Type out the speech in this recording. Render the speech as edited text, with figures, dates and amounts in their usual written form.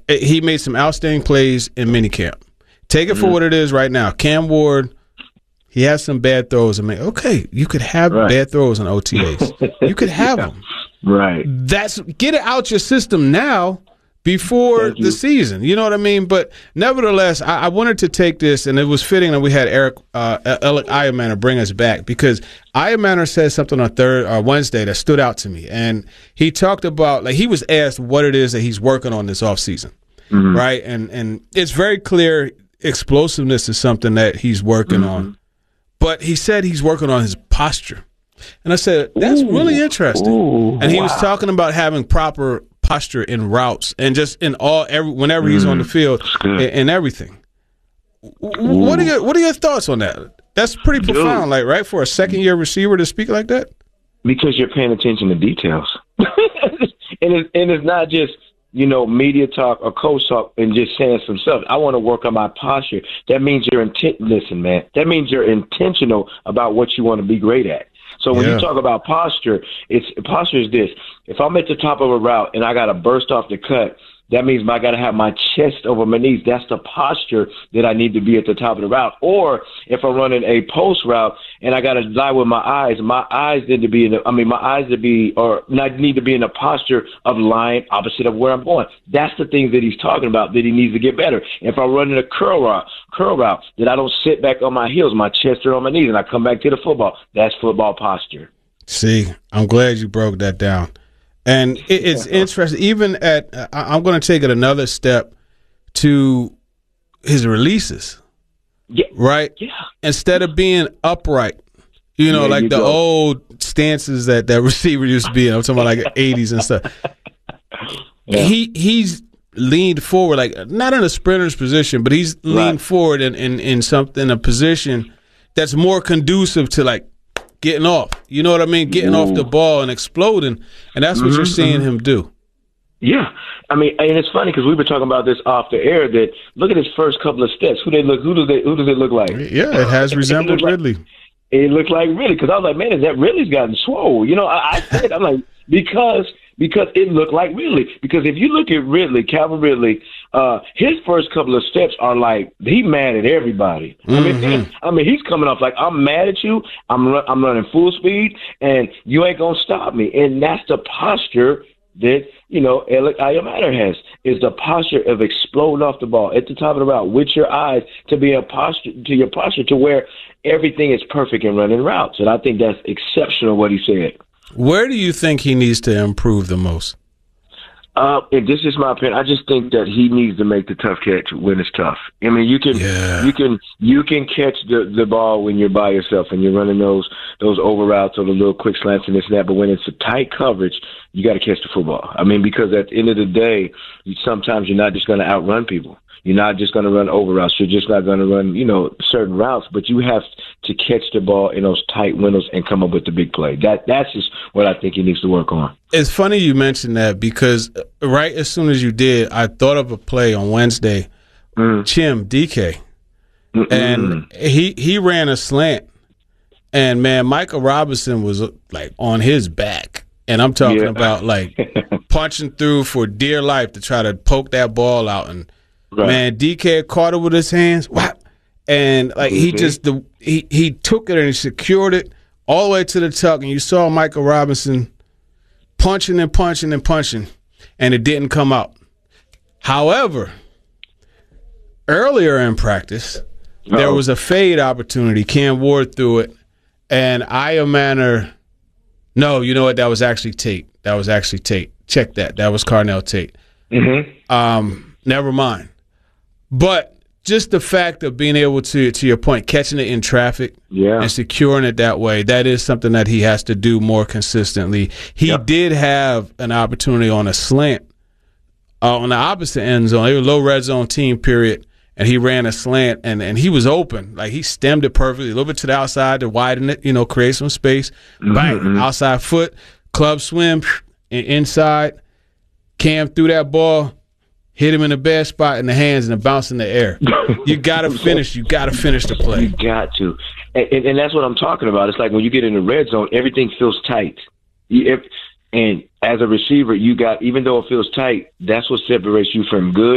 he made some outstanding plays in minicamp. Take it for what it is right now. Cam Ward, he has some bad throws. I mean, okay, you could have bad throws in OTAs. You could have them. Right. Get it out your system now before the season. You know what I mean? But nevertheless, I wanted to take this, and it was fitting that we had Alec Eiermanner bring us back, because Eiermanner said something on Wednesday that stood out to me. And he talked about, like, he was asked what it is that he's working on this offseason, right? And it's very clear explosiveness is something that he's working on. But he said he's working on his posture. And I said, that's really interesting. And he was talking about having proper posture in routes and just in whenever he's on the field and everything. What are your thoughts on that? That's pretty profound, like, right, for a second-year receiver to speak like that? Because you're paying attention to details. and it's not just, media talk or coach talk and just saying some stuff. I want to work on my posture. That means listen, man, that means you're intentional about what you want to be great at. So when you talk about posture, posture is this. If I'm at the top of a route and I got to burst off the cut, that means I got to have my chest over my knees. That's the posture that I need to be at the top of the route. Or if I'm running a post route and I got to lie with my eyes need to be in the posture of lying opposite of where I'm going. That's the things that he's talking about that he needs to get better. If I'm running a curl route, that I don't sit back on my heels, my chest are on my knees, and I come back to the football. That's football posture. See, I'm glad you broke that down. And it's interesting, even I'm going to take it another step to his releases, right? Yeah. Instead of being upright, like the old stances that receiver used to be in. I'm talking about like the 80s and stuff. Yeah. He's leaned forward, like not in a sprinter's position, but he's leaned forward in a position that's more conducive to like getting off. You know what I mean? Getting off the ball and exploding. And that's what you're seeing him do. Yeah. I mean, and it's funny because we were talking about this off the air that look at his first couple of steps. Who does it look like? Yeah, it has resembled Ridley. It looked like Ridley because I was like, man, is that Ridley's gotten swole? I said, I'm like, because it looked like Ridley. Because if you look at Ridley, Calvin Ridley, his first couple of steps are like he mad at everybody. I mean, he's coming off like I'm mad at you. I'm running full speed, and you ain't gonna stop me. And that's the posture that Alec Eiermanner has, is the posture of exploding off the ball at the top of the route with your eyes to be your posture to where everything is perfect in running routes. And I think that's exceptional what he said. Where do you think he needs to improve the most? And this is my opinion. I just think that he needs to make the tough catch when it's tough. I mean, you can catch the ball when you're by yourself and you're running those over routes or the little quick slants and this and that. But when it's a tight coverage, you got to catch the football. I mean, because at the end of the day, sometimes you're not just going to outrun people. You're not just going to run over routes. You're just not going to run, certain routes. But you have to catch the ball in those tight windows and come up with the big play. That's just what I think he needs to work on. It's funny you mentioned that because right as soon as you did, I thought of a play on Wednesday. Chim, DK. And he ran a slant. And, man, Michael Robinson was, like, on his back. And I'm talking about, like, punching through for dear life to try to poke that ball out. And, man, DK caught it with his hands. Wow. And, like, he took it and he secured it all the way to the tuck. And you saw Michael Robinson punching and punching and punching, and it didn't come out. However, earlier in practice, there was a fade opportunity. Cam Ward threw it, and Eiermanner – no, you know what? That was actually Tate. Check that. That was Carnell Tate. Never mind. But just the fact of being able to your point, catching it in traffic and securing it that way, that is something that he has to do more consistently. He did have an opportunity on a slant on the opposite end zone. It was a low red zone team period, and he ran a slant, and he was open. Like, he stemmed it perfectly, a little bit to the outside to widen it, create some space. Bang, outside foot, club swim, inside. Cam threw that ball, hit him in the bad spot in the hands, and it bounced in the air. You got to finish. You got to finish the play. You got to. And that's what I'm talking about. It's like when you get in the red zone, everything feels tight. And as a receiver, even though it feels tight, that's what separates you from good